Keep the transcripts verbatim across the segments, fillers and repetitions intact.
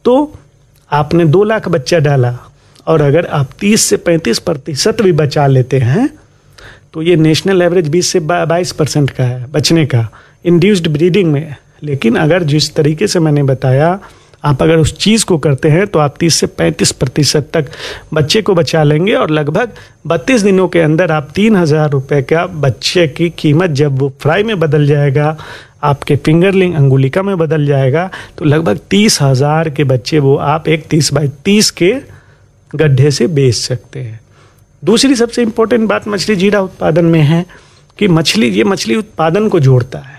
तो आपने दो लाख बच्चा डाला और अगर आप तीस से पैंतीस प्रतिशत भी बचा लेते हैं तो ये नेशनल एवरेज बीस से बाईस परसेंट का है बचने का इंड्यूस्ड ब्रीडिंग में। लेकिन अगर जिस तरीके से मैंने बताया आप अगर उस चीज़ को करते हैं तो आप तीस से पैंतीस प्रतिशत तक बच्चे को बचा लेंगे और लगभग बत्तीस दिनों के अंदर आप तीन हज़ार रुपये का बच्चे की कीमत जब वो फ्राई में बदल जाएगा, आपके फिंगरलिंग अंगुलिका में बदल जाएगा, तो लगभग तीस हज़ार के बच्चे वो आप एक तीस बाई तीस के गड्ढे से बेच सकते हैं। दूसरी सबसे इम्पोर्टेंट बात मछली जीरा उत्पादन में है कि मछली ये मछली उत्पादन को जोड़ता है।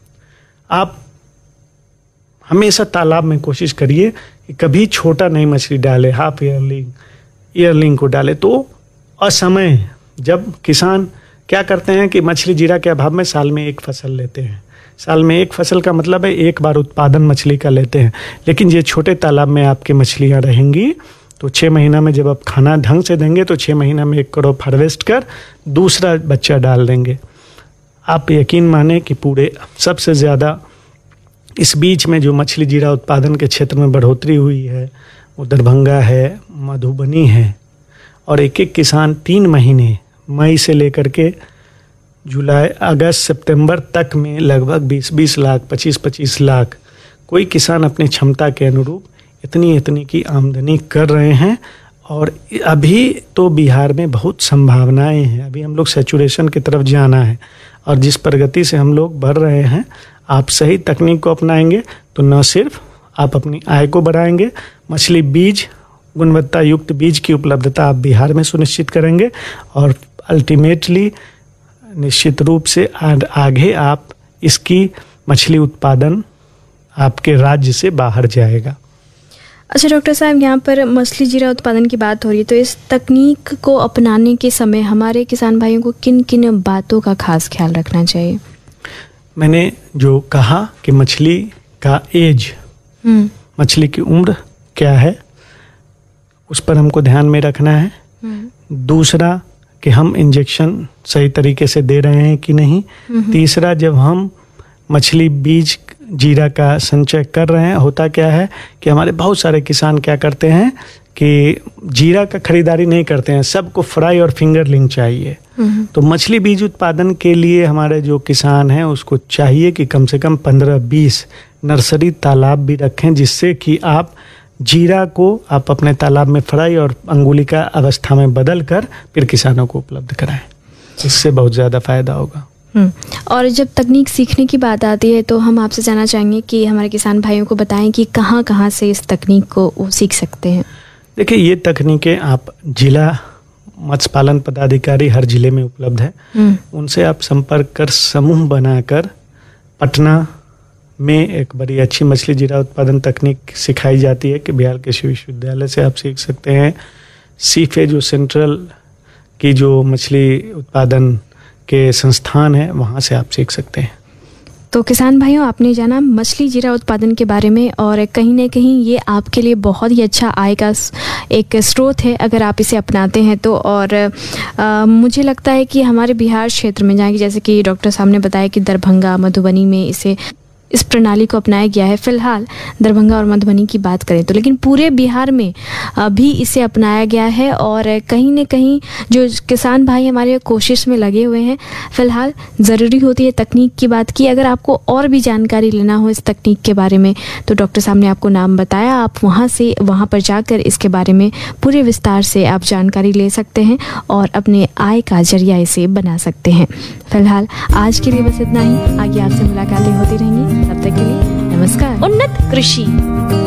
आप हमेशा तालाब में कोशिश करिए कि कभी छोटा नई मछली डाले, हाफ ईयरलिंग ईयरलिंग को डाले। तो असमय जब किसान क्या करते हैं कि मछली जीरा के अभाव में साल में एक फसल लेते हैं। साल में एक फसल का मतलब है एक बार उत्पादन मछली का लेते हैं। लेकिन ये छोटे तालाब में आपके मछलियाँ रहेंगी तो छः महीना में जब आप खाना ढंग से देंगे तो छः महीना में एक क्रॉप हार्वेस्ट कर दूसरा बच्चा डाल देंगे। आप यकीन माने कि पूरे सबसे ज़्यादा इस बीच में जो मछली जीरा उत्पादन के क्षेत्र में बढ़ोतरी हुई है वो दरभंगा है, मधुबनी है। और एक एक किसान तीन महीने मई से लेकर के जुलाई अगस्त सितंबर तक में लगभग बीस बीस लाख पच्चीस पच्चीस लाख कोई किसान अपनी क्षमता के अनुरूप इतनी इतनी की आमदनी कर रहे हैं। और अभी तो बिहार में बहुत संभावनाएं हैं। अभी हम लोग सैचुरेशन की तरफ जाना है और जिस प्रगति से हम लोग बढ़ रहे हैं, आप सही तकनीक को अपनाएंगे तो न सिर्फ आप अपनी आय को बढ़ाएंगे, मछली बीज गुणवत्ता युक्त बीज की उपलब्धता आप बिहार में सुनिश्चित करेंगे और अल्टीमेटली निश्चित रूप से आगे आप इसकी मछली उत्पादन आपके राज्य से बाहर जाएगा। अच्छा डॉक्टर साहब, यहाँ पर मछली जीरा उत्पादन की बात हो रही है तो इस तकनीक को अपनाने के समय हमारे किसान भाइयों को किन किन बातों का खास ख्याल रखना चाहिए? मैंने जो कहा कि मछली का एज, मछली की उम्र क्या है, उस पर हमको ध्यान में रखना है। दूसरा कि हम इंजेक्शन सही तरीके से दे रहे हैं कि नहीं। तीसरा, जब हम मछली बीज जीरा का संचय कर रहे हैं, होता क्या है कि हमारे बहुत सारे किसान क्या करते हैं कि जीरा का खरीदारी नहीं करते हैं, सबको फ्राई और फिंगरलिंग चाहिए। तो मछली बीज उत्पादन के लिए हमारे जो किसान हैं उसको चाहिए कि कम से कम पंद्रह बीस नर्सरी तालाब भी रखें, जिससे कि आप जीरा को आप अपने तालाब में फ्राई और अंगुलिका अवस्था में बदल कर फिर किसानों को उपलब्ध कराएं। इससे बहुत ज़्यादा फायदा होगा। और जब तकनीक सीखने की बात आती है तो हम आपसे जानना चाहेंगे कि हमारे किसान भाइयों को बताएं कि कहाँ कहाँ से इस तकनीक को वो सीख सकते हैं। देखिए, ये तकनीकें आप जिला मत्स्य पालन पदाधिकारी हर जिले में उपलब्ध है, उनसे आप संपर्क कर समूह बनाकर पटना में एक बड़ी अच्छी मछली जीरा उत्पादन तकनीक सिखाई जाती है कि बिहार कृषि विश्वविद्यालय से आप सीख सकते हैं। सीफे जो सेंट्रल की जो मछली उत्पादन के संस्थान है वहाँ से आप सीख सकते हैं। तो किसान भाइयों, आपने जाना मछली जीरा उत्पादन के बारे में और कहीं ना कहीं ये आपके लिए बहुत ही अच्छा आय का एक स्रोत है अगर आप इसे अपनाते हैं तो। और आ, मुझे लगता है कि हमारे बिहार क्षेत्र में, जहाँ की जैसे कि डॉक्टर साहब ने बताया कि दरभंगा मधुबनी में इसे इस प्रणाली को अपनाया गया है। फ़िलहाल दरभंगा और मधुबनी की बात करें तो, लेकिन पूरे बिहार में भी इसे अपनाया गया है और कहीं न कहीं जो किसान भाई हमारे कोशिश में लगे हुए हैं। फ़िलहाल ज़रूरी होती है तकनीक की बात की। अगर आपको और भी जानकारी लेना हो इस तकनीक के बारे में तो डॉक्टर साहब ने आपको नाम बताया, आप वहाँ से वहाँ पर जाकर इसके बारे में पूरे विस्तार से आप जानकारी ले सकते हैं और अपने आय का जरिया इसे बना सकते हैं। फ़िलहाल आज के लिए बस इतना ही। आगे आपसे मुलाकातें होती रहेंगी, तब तक के लिए नमस्कार। उन्नत कृषि।